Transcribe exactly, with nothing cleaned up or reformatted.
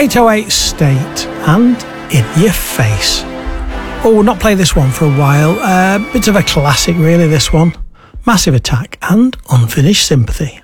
eight oh eight State and In Your Face. Oh, we'll not play this one for a while. Uh, bit of a classic, really, this one. Massive Attack and Unfinished Sympathy.